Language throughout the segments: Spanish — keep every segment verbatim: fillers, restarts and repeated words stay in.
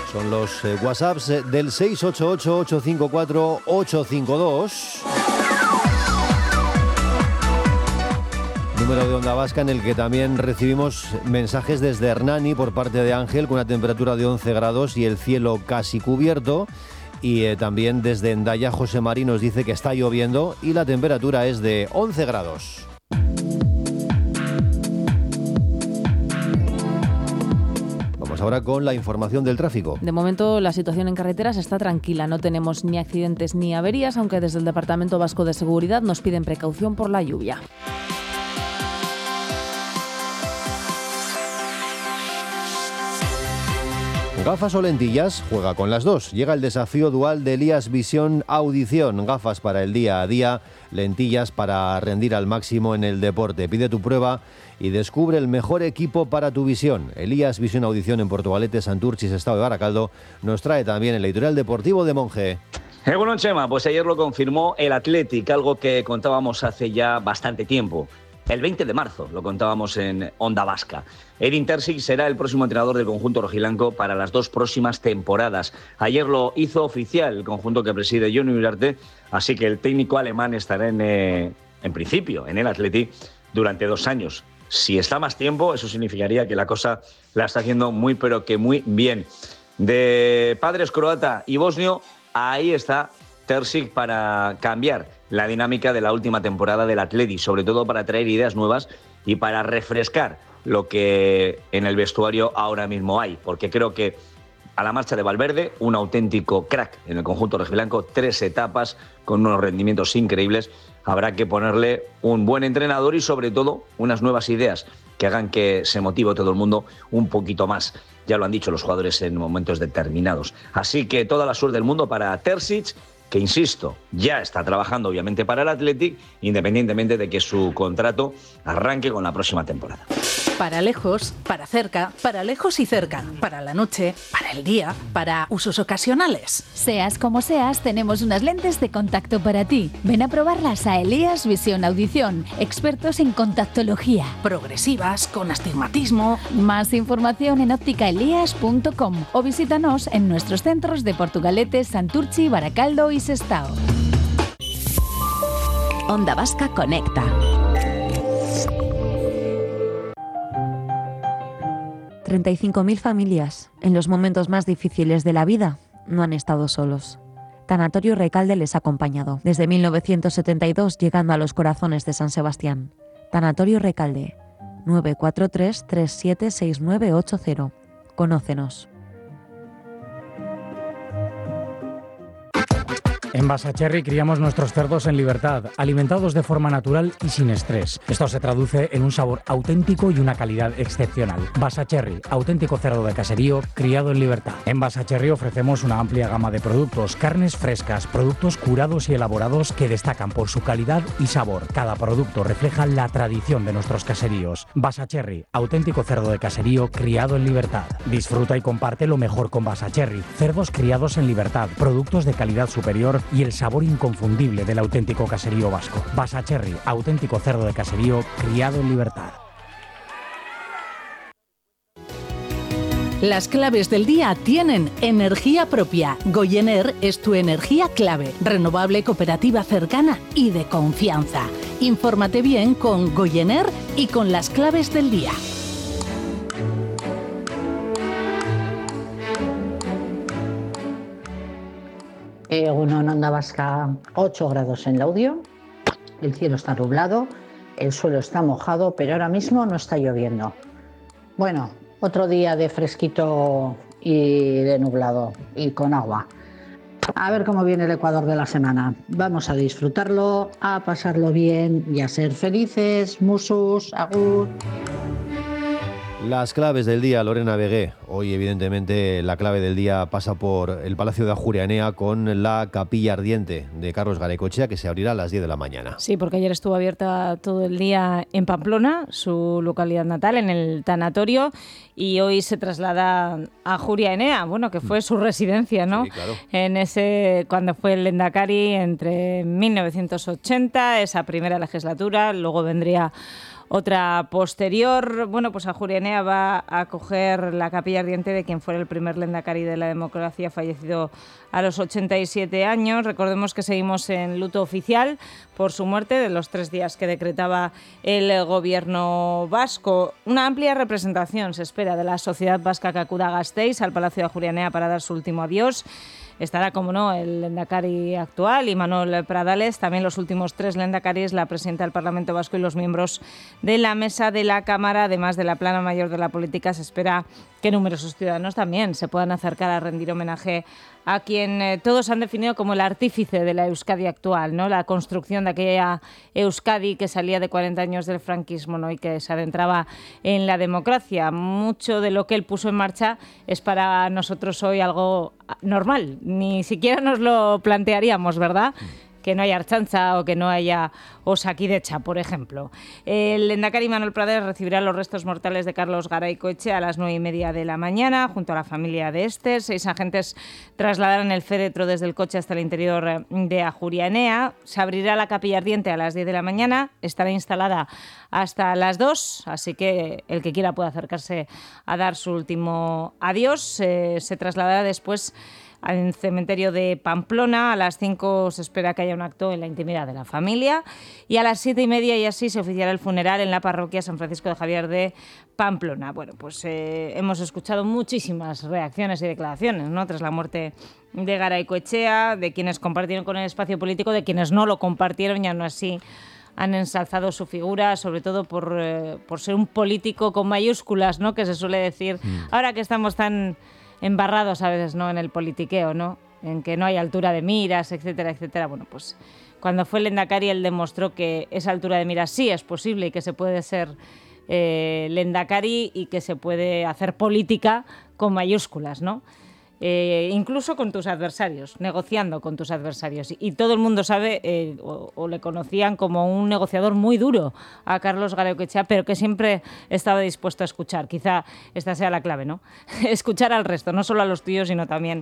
Son los eh, WhatsApps eh, del seis ocho ocho, ocho cinco cuatro, ocho cinco dos. Número de Onda Vasca en el que también recibimos mensajes desde Hernani por parte de Ángel con una temperatura de once grados y el cielo casi cubierto. Y eh, también desde Hendaya José Mari nos dice que está lloviendo y la temperatura es de once grados. Vamos ahora con la información del tráfico. De momento la situación en carreteras está tranquila, no tenemos ni accidentes ni averías, aunque desde el Departamento Vasco de Seguridad nos piden precaución por la lluvia. ¿Gafas o lentillas? Juega con las dos. Llega el desafío dual de Elías Visión Audición. Gafas para el día a día, lentillas para rendir al máximo en el deporte. Pide tu prueba y descubre el mejor equipo para tu visión. Elías Visión Audición en Portugalete, Santurchis, Estado de Baracaldo, nos trae también el editorial deportivo de Monge. Eh, bueno, Chema, pues ayer lo confirmó el Athletic, algo que contábamos hace ya bastante tiempo. El veinte de marzo lo contábamos en Onda Vasca. Edin Terzic será el próximo entrenador del conjunto rojiblanco para las dos próximas temporadas. Ayer lo hizo oficial el conjunto que preside Johnny Uriarte, así que el técnico alemán estará en, eh, en principio en el Athletic durante dos años. Si está más tiempo, eso significaría que la cosa la está haciendo muy, pero que muy bien. De padres croata y bosnio, ahí está Terzic para cambiar la dinámica de la última temporada del Athletic, sobre todo para traer ideas nuevas y para refrescar lo que en el vestuario ahora mismo hay, porque creo que a la marcha de Valverde, un auténtico crack en el conjunto rojiblanco, tres etapas con unos rendimientos increíbles, habrá que ponerle un buen entrenador y sobre todo unas nuevas ideas que hagan que se motive todo el mundo un poquito más. Ya lo han dicho los jugadores en momentos determinados. Así que toda la suerte del mundo para Terzic, que, insisto, ya está trabajando obviamente para el Athletic, independientemente de que su contrato arranque con la próxima temporada. Para lejos, para cerca, para lejos y cerca, para la noche, para el día, para usos ocasionales. Seas como seas, tenemos unas lentes de contacto para ti. Ven a probarlas a Elías Visión Audición, expertos en contactología. Progresivas, con astigmatismo. Más información en óptica elías punto com o visítanos en nuestros centros de Portugalete, Santurchi, Baracaldo y Sestao. Onda Vasca conecta. treinta y cinco mil familias, en los momentos más difíciles de la vida, no han estado solos. Tanatorio Recalde les ha acompañado desde mil novecientos setenta y dos, llegando a los corazones de San Sebastián. Tanatorio Recalde, nueve cuatro tres, tres siete seis nueve ocho cero. Conócenos. En Basacherry criamos nuestros cerdos en libertad, alimentados de forma natural y sin estrés. Esto se traduce en un sabor auténtico y una calidad excepcional. Basacherry, auténtico cerdo de caserío, criado en libertad. En Basacherry ofrecemos una amplia gama de productos, carnes frescas, productos curados y elaborados que destacan por su calidad y sabor. Cada producto refleja la tradición de nuestros caseríos. Basacherry, auténtico cerdo de caserío, criado en libertad. Disfruta y comparte lo mejor con Basacherry. Cerdos criados en libertad, productos de calidad superior y el sabor inconfundible del auténtico caserío vasco. Basacherry, auténtico cerdo de caserío, criado en libertad. Las claves del día tienen energía propia. Goyener es tu energía clave, renovable, cooperativa, cercana y de confianza. Infórmate bien con Goyener y con las claves del día. Eh, uno en Onda Vasca, ocho grados en Laudio, el cielo está nublado, el suelo está mojado, pero ahora mismo no está lloviendo. Bueno, otro día de fresquito y de nublado y con agua. A ver cómo viene el Ecuador de la semana. Vamos a disfrutarlo, a pasarlo bien y a ser felices. Musus, agur. Las claves del día, Lorena Vegué. Hoy, evidentemente, la clave del día pasa por el Palacio de Ajuria Enea con la Capilla Ardiente de Carlos Garaikoetxea, que se abrirá a las diez de la mañana. Sí, porque ayer estuvo abierta todo el día en Pamplona, su localidad natal, en el tanatorio, y hoy se traslada a Ajuria Enea, bueno, que fue su residencia, ¿no? Sí, claro. En ese, cuando fue el Lehendakari entre mil novecientos ochenta, esa primera legislatura, luego vendría otra posterior. Bueno, pues Ajuria Enea va a acoger la capilla ardiente de quien fuera el primer lehendakari de la democracia, fallecido a los ochenta y siete años. Recordemos que seguimos en luto oficial por su muerte, de los tres días que decretaba el gobierno vasco. Una amplia representación se espera de la sociedad vasca que acuda a Gasteiz, al Palacio de Ajuria Enea, para dar su último adiós. Estará, como no, el lehendakari actual, Imanol Pradales, también los últimos tres lehendakaris, la presidenta del Parlamento Vasco y los miembros de la mesa de la Cámara. Además de la plana mayor de la política, se espera que numerosos ciudadanos también se puedan acercar a rendir homenaje a quien eh, todos han definido como el artífice de la Euskadi actual, ¿no? La construcción de aquella Euskadi que salía de cuarenta años del franquismo, ¿no? Y que se adentraba en la democracia. Mucho de lo que él puso en marcha es para nosotros hoy algo normal. Ni siquiera nos lo plantearíamos, ¿verdad? Que no haya Archancha o que no haya Osakidecha, por ejemplo. El lehendakari Imanol Pradales recibirá los restos mortales de Carlos Garaikoetxea a las nueve y media de la mañana, junto a la familia de este. Seis agentes trasladarán el féretro desde el coche hasta el interior de Ajuria Enea. Se abrirá la capilla ardiente a las diez de la mañana. Estará instalada hasta las dos, así que el que quiera puede acercarse a dar su último adiós. Eh, se trasladará después al cementerio de Pamplona. A las cinco se espera que haya un acto en la intimidad de la familia y a las siete y media y así se oficiará el funeral en la parroquia San Francisco de Javier de Pamplona. Bueno, pues eh, hemos escuchado muchísimas reacciones y declaraciones, ¿no?, tras la muerte de Garaikoetxea, de quienes compartieron con el espacio político, de quienes no lo compartieron y aún así han ensalzado su figura, sobre todo por, eh, por ser un político con mayúsculas, ¿no?, que se suele decir mm. ahora que estamos tan embarrados a veces, ¿no?, en el politiqueo, ¿no?, en que no hay altura de miras, etcétera, etcétera. Bueno, pues cuando fue el lehendakari él demostró que esa altura de miras sí es posible y que se puede ser eh, lehendakari y que se puede hacer política con mayúsculas, ¿no? Eh, incluso con tus adversarios, negociando con tus adversarios. Y, y todo el mundo sabe, eh, o, o le conocían como un negociador muy duro a Carlos Garaikoetxea, pero que siempre estaba dispuesto a escuchar. Quizá esta sea la clave, ¿no? Escuchar al resto, no solo a los tuyos, sino también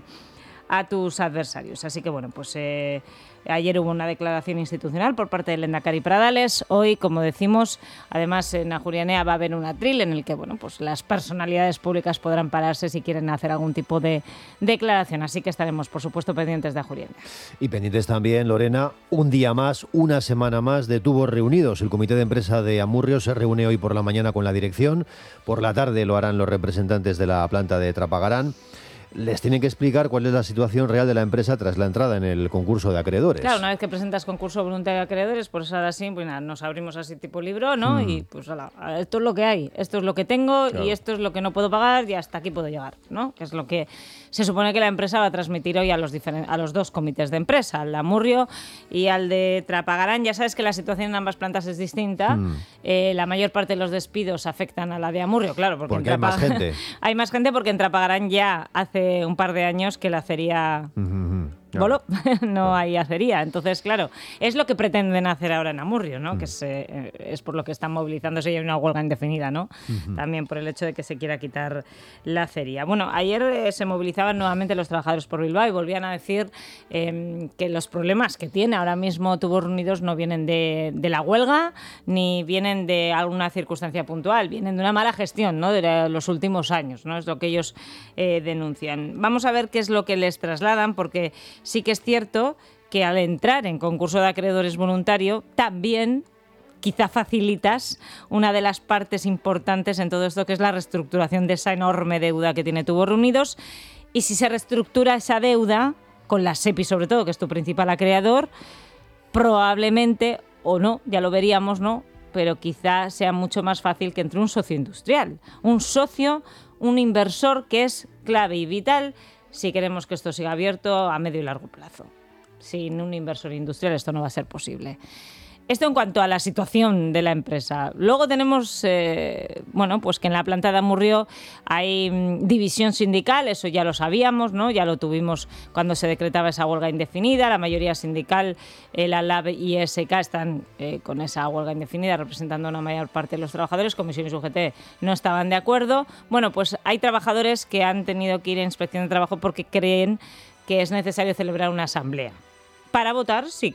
a tus adversarios. Así que, bueno, pues eh, ayer hubo una declaración institucional por parte del lehendakari Pradales. Hoy, como decimos, además en Ajuria Enea va a haber un atril en el que, bueno, pues las personalidades públicas podrán pararse si quieren hacer algún tipo de declaración. Así que estaremos, por supuesto, pendientes de Ajuria Enea. Y pendientes también, Lorena, un día más, una semana más de tubos reunidos. El comité de empresa de Amurrio se reúne hoy por la mañana con la dirección. Por la tarde lo harán los representantes de la planta de Trapagarán. Les tienen que explicar cuál es la situación real de la empresa tras la entrada en el concurso de acreedores. Claro, una vez que presentas concurso voluntario de acreedores, pues ahora sí, pues nada, nos abrimos así tipo libro, ¿no? Mm. Y pues ala, esto es lo que hay, esto es lo que tengo, claro, y esto es lo que no puedo pagar y hasta aquí puedo llegar, ¿no? Que es lo que se supone que la empresa va a transmitir hoy a los, diferen- a los dos comités de empresa, al de Amurrio y al de Trapagarán. Ya sabes que la situación en ambas plantas es distinta. Mm. Eh, la mayor parte de los despidos afectan a la de Amurrio, claro, porque, porque en hay más gente. Hay más gente porque en Trapagarán ya hace un par de años que la acería uh-huh. voló, no claro. hay acería. Entonces, claro, es lo que pretenden hacer ahora en Amurrio, ¿no? Uh-huh. Que es, eh, es por lo que están movilizándose y hay una huelga indefinida, ¿no? Uh-huh. También por el hecho de que se quiera quitar la acería. Bueno, ayer eh, se movilizaban nuevamente los trabajadores por Bilbao y volvían a decir eh, que los problemas que tiene ahora mismo Tubos Reunidos no vienen de, de la huelga ni vienen de alguna circunstancia puntual, vienen de una mala gestión, ¿no?, de los últimos años, ¿no? Es lo que ellos eh, denuncian. Vamos a ver qué es lo que les trasladan, porque sí que es cierto que al entrar en concurso de acreedores voluntario también quizá facilitas una de las partes importantes en todo esto, que es la reestructuración de esa enorme deuda que tiene Tubos Reunidos. Y si se reestructura esa deuda, con la SEPI sobre todo, que es tu principal acreedor, probablemente, o no, ya lo veríamos, ¿no?, pero quizá sea mucho más fácil que entre un socio industrial. Un socio, un inversor que es clave y vital si queremos que esto siga abierto a medio y largo plazo. Sin un inversor industrial esto no va a ser posible. Esto en cuanto a la situación de la empresa. Luego tenemos, eh, bueno, pues que en la planta de Amurrio hay mm, división sindical, eso ya lo sabíamos, ¿no? Ya lo tuvimos cuando se decretaba esa huelga indefinida. La mayoría sindical, el ALAB y E S K están eh, con esa huelga indefinida, representando a una mayor parte de los trabajadores. Comisiones U G T no estaban de acuerdo. Bueno, pues hay trabajadores que han tenido que ir a inspección de trabajo porque creen que es necesario celebrar una asamblea para votar si